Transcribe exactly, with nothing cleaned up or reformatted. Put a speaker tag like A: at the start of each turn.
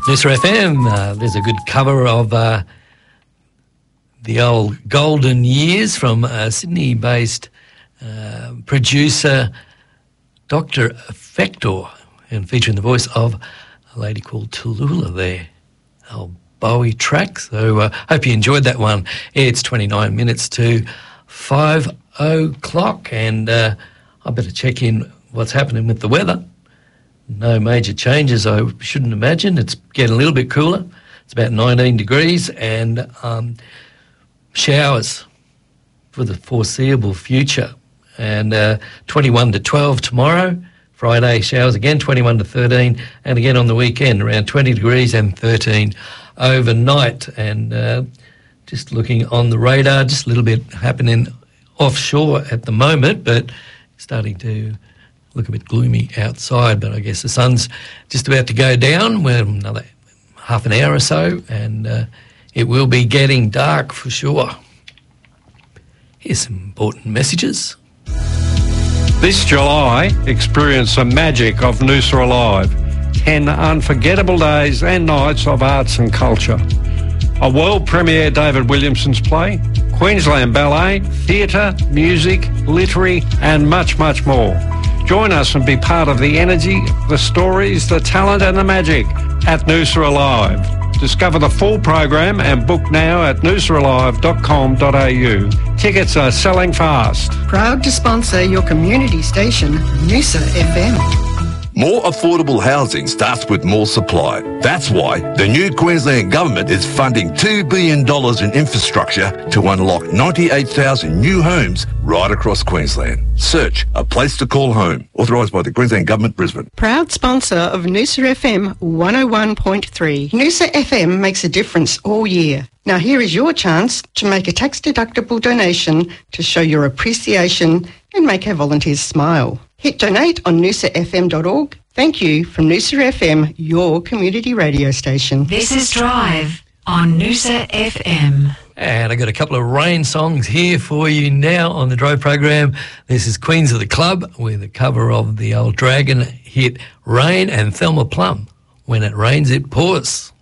A: Noosa F M, uh, there's a good cover of uh, the old Golden Years from uh, Sydney-based uh, producer Doctor Effector, and featuring the voice of a lady called Tallulah there, old Bowie track. So I uh, hope you enjoyed that one. It's twenty-nine minutes to five o'clock, and uh, I better check in what's happening with the weather. No major changes, I shouldn't imagine. It's getting a little bit cooler. It's about nineteen degrees, and um, showers for the foreseeable future. And uh, twenty-one to twelve tomorrow. Friday, showers again, twenty-one to thirteen. And again on the weekend, around twenty degrees and thirteen overnight. And uh, just looking on the radar, just a little bit happening offshore at the moment, but starting to look a bit gloomy outside, but I guess the sun's just about to go down. Well, another half an hour or so, and uh, it will be getting dark for sure. Here's some important messages.
B: This July, experience the magic of Noosa Alive. Ten unforgettable days and nights of arts and culture. A world premiere David Williamson's play, Queensland Ballet, theatre, music, literary, and much, much more. Join us and be part of the energy, the stories, the talent and the magic at Noosa Alive. Discover the full program and book now at noosa alive dot com dot a u. Tickets are selling fast.
C: Proud to sponsor your community station, Noosa F M.
D: More affordable housing starts with more supply. That's why the new Queensland Government is funding two billion dollars in infrastructure to unlock ninety-eight thousand new homes right across Queensland. Search A Place to Call Home. Authorised by the Queensland Government, Brisbane.
C: Proud sponsor of Noosa F M one oh one point three. Noosa F M makes a difference all year. Now here is your chance to make a tax-deductible donation to show your appreciation and make our volunteers smile. Hit donate on noosa f m dot org. Thank you from Noosa F M, your community radio station.
E: This is Drive on Noosa F M.
A: And I got a couple of rain songs here for you now on the Drive program. This is Queens of the Club with a cover of the old Dragon hit Rain, and Thelma Plum, When It Rains It Pours.